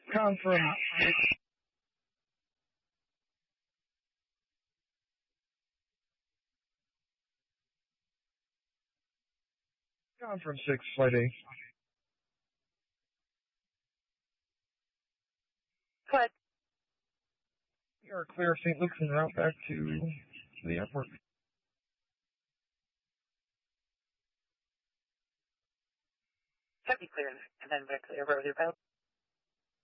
Con from 6, Flight A. Good. You are clear of St. Luke's en route back to the airport. Should be clear, and then back to the airport with your pilot.